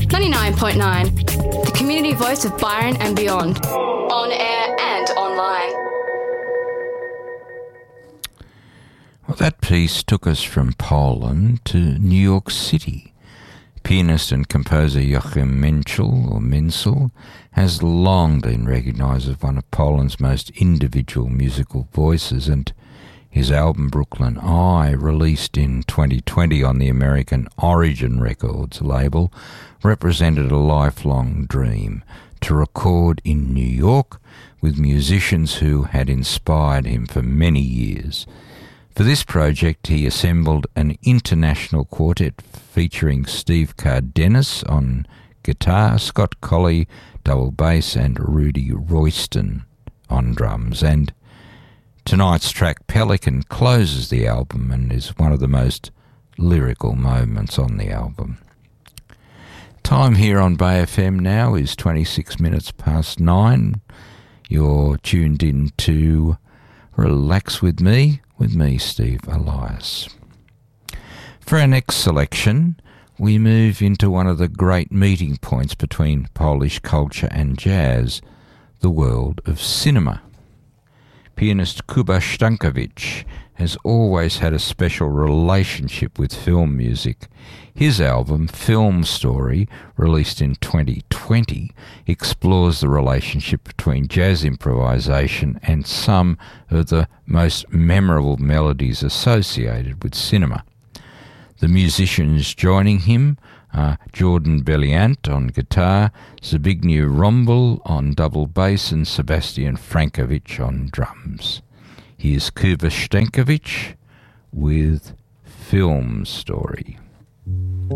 99.9, the community voice of Byron and beyond. On air and online. Well, that piece took us from Poland to New York City. Pianist and composer Joachim Menzel has long been recognised as one of Poland's most individual musical voices, and his album Brooklyn Eye, released in 2020 on the American Origin Records label, represented a lifelong dream to record in New York with musicians who had inspired him for many years. For this project, he assembled an international quartet featuring Steve Cardenas on guitar, Scott Colley double bass, and Rudy Royston on drums. And tonight's track, Pelican, closes the album and is one of the most lyrical moments on the album. Time here on Bay FM now is 26 minutes past 9. You're tuned in to Relax with me, Steve Elias. For our next selection, we move into one of the great meeting points between Polish culture and jazz, the world of cinema. Pianist Kuba Stankiewicz has always had a special relationship with film music. His album, Film Story, released in 2020, explores the relationship between jazz improvisation and some of the most memorable melodies associated with cinema. The musicians joining him are Jordan Belliant on guitar, Zbigniew Rombel on double bass, and Sebastian Frankiewicz on drums. Here's Kuba Stankiewicz with Film Story.